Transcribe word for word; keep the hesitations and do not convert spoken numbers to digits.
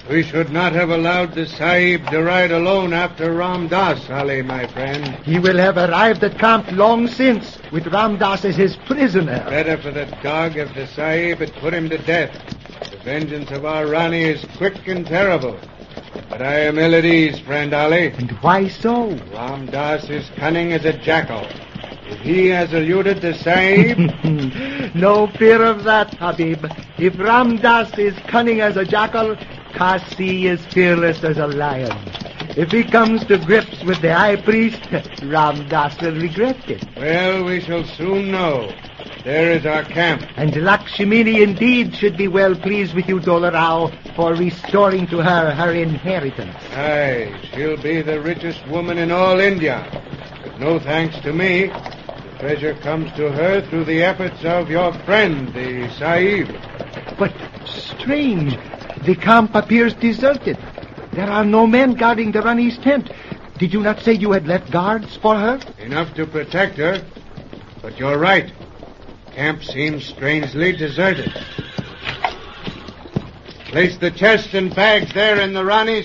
We should not have allowed the Sahib to ride alone after Ram Das, Ali, my friend. He will have arrived at camp long since, with Ram Das as his prisoner. Better for the dog if the Sahib had put him to death. The vengeance of our Rani is quick and terrible. But I am ill at ease, friend Ali. And why so? Ram Das is cunning as a jackal. If he has eluded the Sahib... No fear of that, Habib. If Ram Das is cunning as a jackal, Kasi is fearless as a lion. If he comes to grips with the high priest, Ram Das will regret it. Well, we shall soon know. There is our camp. And Lakshmini indeed should be well pleased with you, Dola Rao, for restoring to her her inheritance. Aye, she'll be the richest woman in all India. But no thanks to me. The treasure comes to her through the efforts of your friend, the Sahib. But strange, the camp appears deserted. There are no men guarding the Rani's tent. Did you not say you had left guards for her? Enough to protect her. But you're right. Camp seems strangely deserted. Place the chests and bags there in the Rani's